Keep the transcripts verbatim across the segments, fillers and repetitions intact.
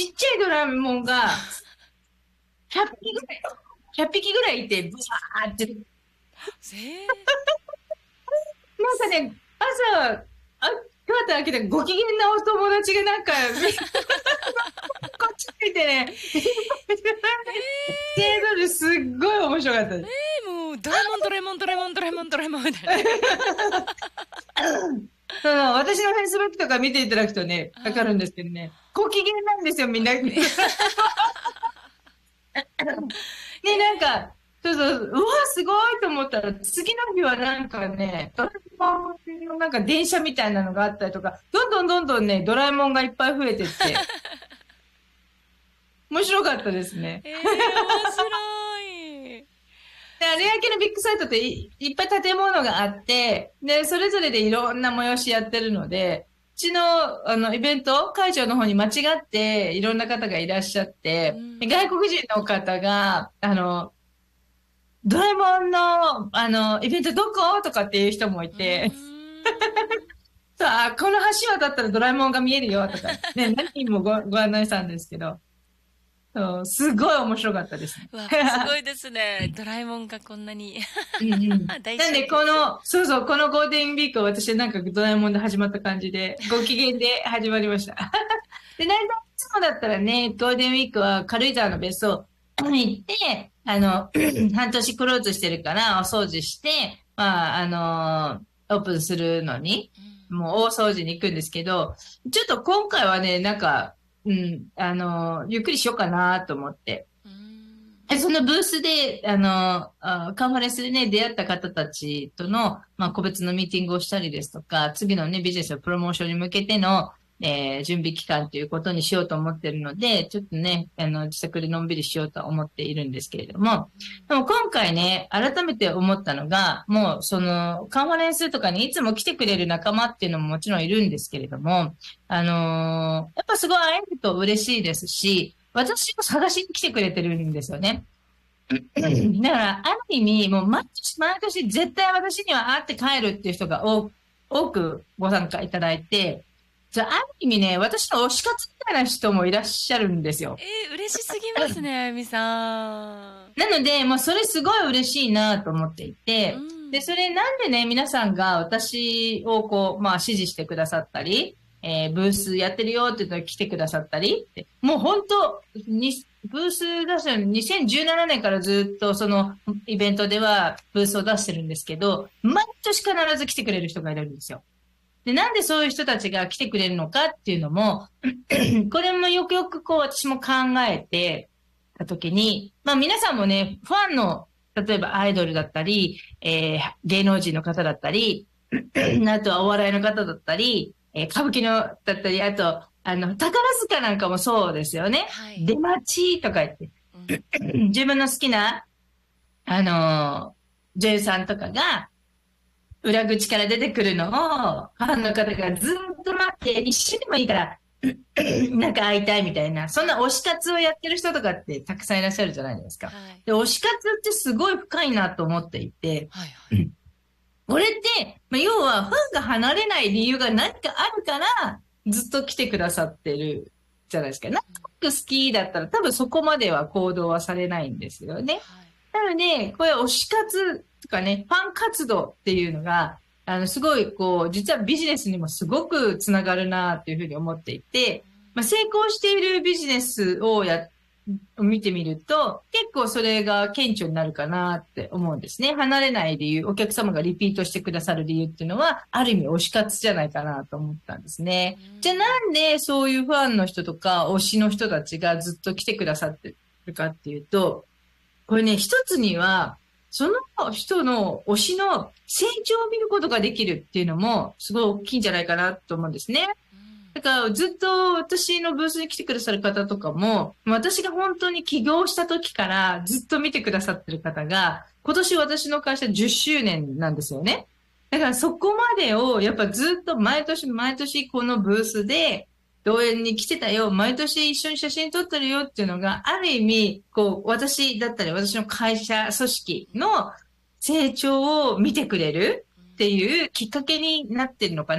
ちっちゃいドラえもんがひゃっぴきぐらい、ひゃっぴきぐらいいて、ブワーって。なんえかね、朝、あ、今日開けたご機嫌なお友達がなんか、こっち見てね、テーブルすっごい面白かったです。 えー、もう、ドラえもん、ドラえもん、ドラえもん、ドラえもん、ドラえもん、みたいな。 その私のフェイスブックとか見ていただくとね、わかるんですけどね、ご機嫌なんですよ、みんな。ね、なんか、そうそう、うわ、すごいと思ったら、次の日はなんかね、ドラえもんのなんか電車みたいなのがあったりとか、どんどんどんどんね、ドラえもんがいっぱい増えてって、面白かったですね。 えー、面白い。 で、有明のビッグサイトってい、いっぱい建物があって、で、それぞれでいろんな催しやってるので、うちの、あの、イベント会場の方に間違って、いろんな方がいらっしゃって、 うん外国人の方が、あの、ドラえもんの、あの、イベントどことかっていう人もいうて、 ーんさあ、この橋渡ったらドラえもんが見えるよとか、ね、何人もご、ご案内したんですけど、そう、すごい面白かったですね。 うわ、すごいですね。ドラえもんがこんなにうんうん。 大なんで、この、そうそう、このゴールデンウィークは私なんかドラえもんで始まった感じで、ご機嫌で始まりました。で、大体いつもだったらね、ゴールデンウィークは軽井沢の別荘に行って、あの、半年クローズしてるからお掃除して、まあ、あの、オープンするのに、もう大掃除に行くんですけど、ちょっと今回はね、なんか、うん、あの、ゆっくりしようかなと思って。でそのブースで、あの、あカンファレンスでね、出会った方たちとの、まあ、個別のミーティングをしたりですとか、次のね、ビジネスのプロモーションに向けての、えー準備期間ということにしようと思ってるので、ちょっとね、あの、自宅でのんびりしようとは思っているんですけれども、でも今回ね、改めて思ったのが、もうその、カンファレンスとかにいつも来てくれる仲間っていうのももちろんいるんですけれども、あのーやっぱすごい会えると嬉しいですし、私を探しに来てくれてるんですよね。だから、ある意味、もう毎年毎年絶対私には会って帰るっていう人が多多くご参加いただいて、じゃあ、ある意味ね、私の推し活みたいな人もいらっしゃるんですよ。 えー、嬉しすぎますね、あゆみさん。 なので、もうそれすごい嬉しいなと思っていて、 うんで、それなんでね、皆さんが私をこう、まあ支持してくださったり、えーブースやってるよって言ったら来てくださったりって、もう本当に、ブース出したのにせんじゅうななねんからずっとそのイベントではブースを出してるんですけど、毎年必ず来てくれる人がいるんですよ。で、なんでそういう人たちが来てくれるのかっていうのも、これもよくよくこう私も考えてたときに、まあ皆さんもね、ファンの、例えばアイドルだったり、えー芸能人の方だったり、あとはお笑いの方だったり、えー歌舞伎のだったり、あと、あの、宝塚なんかもそうですよね。 はい出待ちとか言って、 うん自分の好きな、あのー女優さんとかが、裏口から出てくるのを、ファンの方がずっと待って、一瞬でもいいから、なんか会いたいみたいな、そんな推し活をやってる人とかってたくさんいらっしゃるじゃないですか。 はいで、推し活ってすごい深いなと思っていて、 はいはいこれって、まあ、要はファンが離れない理由が何かあるから、ずっと来てくださってるじゃないですか。なんとなく好きだったら多分そこまでは行動はされないんですよね。なので、これ推し活とかね、ファン活動っていうのが、あの、すごい、こう、実はビジネスにもすごくつながるなっていうふうに思っていて、まあ、成功しているビジネスをや、見てみると、結構それが顕著になるかなって思うんですね。離れない理由、お客様がリピートしてくださる理由っていうのは、ある意味推し活じゃないかなと思ったんですね。じゃあなんでそういうファンの人とか推しの人たちがずっと来てくださってるかっていうと、これね、一つには、その人の推しの成長を見ることができるっていうのも、すごい大きいんじゃないかなと思うんですね。だからずっと私のブースに来てくださる方とかも、私が本当に起業した時からずっと見てくださってる方が、今年私の会社じゅっしゅうねんなんですよね。だからそこまでをやっぱずっと毎年毎年このブースで動演に来てたよ、毎年一緒に写真撮ってるよっていうのが、ある意味、こう、私だったり私の会社組織の成長を見てくれるっていうきっかけになってるのかなっ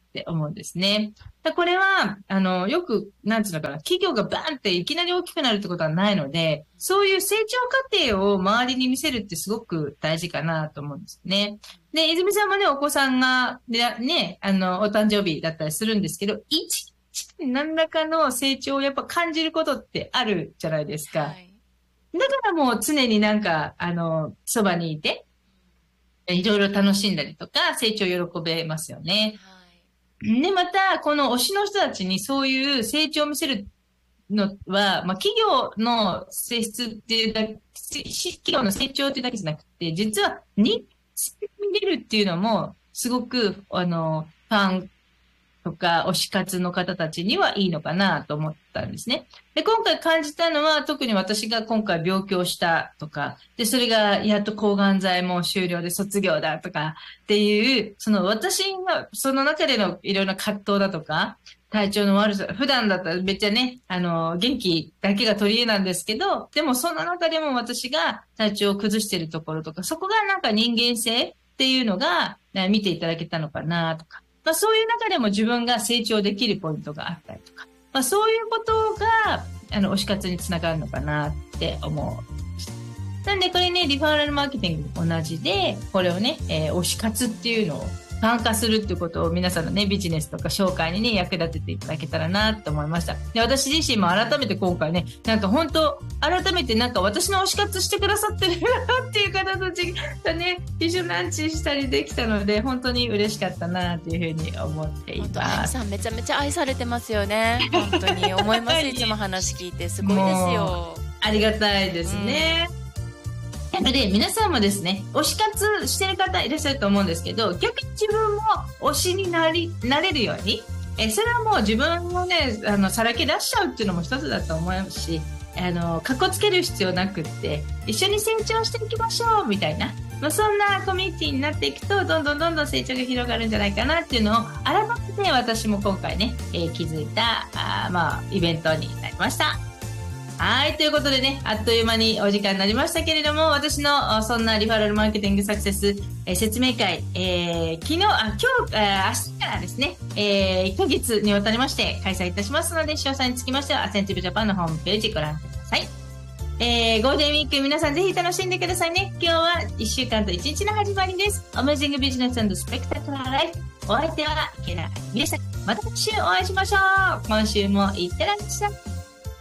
って思うんですね。これは、あの、よく、なんつうのかな、企業がバーンっていきなり大きくなるってことはないので、そういう成長過程を周りに見せるってすごく大事かなと思うんですね。で、泉さんもね、お子さんが、でね、あの、お誕生日だったりするんですけど、一日何らかの成長をやっぱ感じることってあるじゃないですか。はい、だからもう常になんか、あの、そばにいて、いろいろ楽しんだりとか、成長を喜べますよね。はい、で、また、この推しの人たちにそういう成長を見せるのは、まあ、企業の性質っていうだけ、企業の成長っていうだけじゃなくて、実は人気見れるっていうのも、すごく、あの、ファンとか推し活の方たちにはいいのかなと思ったんですね。で、今回感じたのは、特に私が今回病気をしたとか、で、それがやっと抗がん剤も終了で卒業だとかっていう、その私がその中でのいろんな葛藤だとか、体調の悪さ、普段だったらめっちゃね、あの、元気だけが取り柄なんですけど、でもその中でも私が体調を崩しているところとか、そこがなんか人間性っていうのが見ていただけたのかなとか、まあそういう中でも自分が成長できるポイントがあったりとか、まあそういうことが、あの、推し活につながるのかなって思う。なんでこれね、リファーラルマーケティングも同じで、これをね、えー、推し活っていうのを参加するっていうことを皆さんのね、ビジネスとか紹介にね、役立てていただけたらなと思いました。で、私自身も改めて今回ね、なんか本当、改めてなんか私の推し活してくださってるなっていう方たちがね、一緒にランチしたりできたので、本当に嬉しかったなというふうに思っています。 あゆみさんめちゃめちゃ愛されてますよね。本当に思います。いつも話聞いてすごいですよ。 ありがたいですね。うんなので、皆さんもですね、推し活してる方いらっしゃると思うんですけど、逆に自分も推しになり、なれるように、え、それはもう自分をね、あの、さらけ出しちゃうっていうのも一つだと思いますし、あの、かっこつける必要なくって、一緒に成長していきましょうみたいな、まあ、そんなコミュニティになっていくと、どんどんどんどん成長が広がるんじゃないかなっていうのを、改めて私も今回ね、えー、気づいた、あまあ、イベントになりました。はい。ということでね、あっという間にお時間になりましたけれども、私のそんなリファラルマーケティングサクセス、えー、説明会、えー、昨日、あ、今日、えー、明日からですね、えー、いっかげつにわたりまして開催いたしますので、詳細につきましては、アセンティブジャパンのホームページご覧ください。えー、ゴールデンウィーク皆さんぜひ楽しんでくださいね。今日はいっしゅうかんといちにちの始まりです。Amazing Business and Spectacular Life。お相手は池田美恵さん。また来週お会いしましょう。今週もいってらっしゃい。